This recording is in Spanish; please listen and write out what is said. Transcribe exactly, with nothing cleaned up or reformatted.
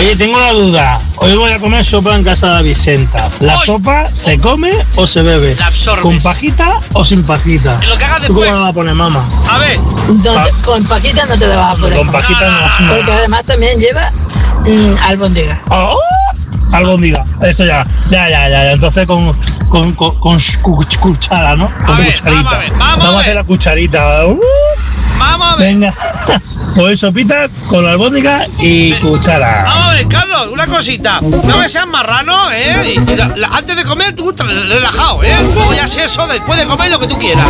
Oye, tengo una duda. Hoy voy a comer sopa en casa de Vicenta. ¿La Hoy. sopa se come o se bebe? La absorbes. ¿Con pajita o sin pajita? En lo que hagas ¿Tú cómo después. la vas a poner, mamá? A ver. No Ah. te- con pajita no te la vas a poder Con comer. pajita No, no, no. no, Porque además también lleva mm, albóndiga. ¡Oh! Albóndiga, eso ya, ya, ya, ya, ya. Entonces con, con, con, con cu- cuchara, ¿no? Con ver, cucharita. vamos a ver, vamos a Vamos a ver. hacer la cucharita. ¡Uh! Vamos a ver. Venga, pues sopita con albóndiga y cuchara. Vamos a ver, Carlos, una cosita. No me seas marrano, ¿eh? Y la- la- antes de comer, tú tra- relajado, ¿eh? Luego ya sé eso, después de comer lo que tú quieras.